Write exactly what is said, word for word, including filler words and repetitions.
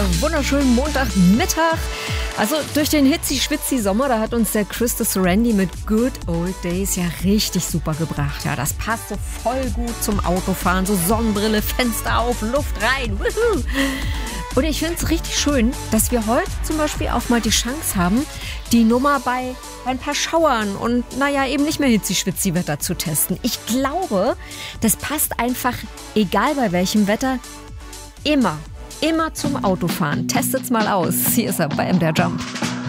wunderschönen Montagmittag. Also durch den Hitzi-Schwitzi-Sommer, da hat uns der Chris Sorandi mit Good Old Days ja richtig super gebracht. Ja, das passt so voll gut zum Autofahren. So Sonnenbrille, Fenster auf, Luft rein. Wuhu. Und ich finde es richtig schön, dass wir heute zum Beispiel auch mal die Chance haben, die Nummer bei ein paar Schauern und naja, eben nicht mehr Hitzi-Schwitzi-Wetter zu testen. Ich glaube, das passt einfach, egal bei welchem Wetter, immer, immer zum Autofahren. Testet's mal aus. Hier ist er bei M D R Jump.